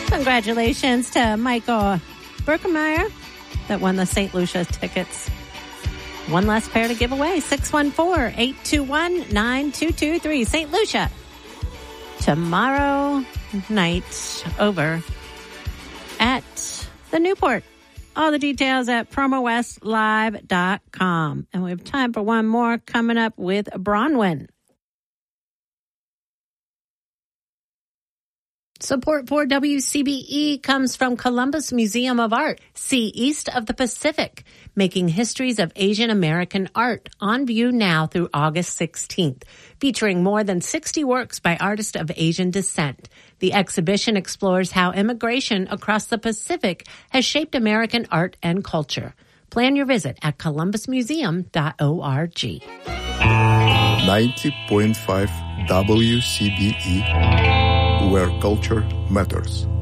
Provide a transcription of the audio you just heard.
Congratulations to Michael Berkemeyer that won the St. Lucia tickets. One last pair to give away. 614-821-9223. St. Lucia. Tomorrow night over at the Newport. All the details at promowestlive.com. And we have time for one more coming up with Bronwyn. Support for WCBE comes from Columbus Museum of Art. See East of the Pacific, Making Histories of Asian American Art, on view now through August 16th, featuring more than 60 works by artists of Asian descent. The exhibition explores how immigration across the Pacific has shaped American art and culture. Plan your visit at columbusmuseum.org. 90.5 WCBE, where culture matters.